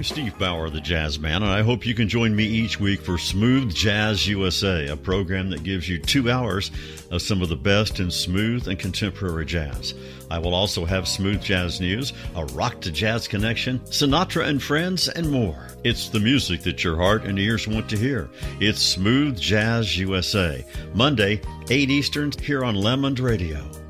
I'm Steve Bauer, the Jazz Man, and I hope you can join me each week for Smooth Jazz USA, a program that gives you 2 hours of some of the best in smooth and contemporary jazz. I will also have smooth jazz news, a rock to jazz connection, Sinatra and friends, and more. It's the music that your heart and ears want to hear. It's Smooth Jazz USA, Monday, 8 Eastern, here on Lemon Radio.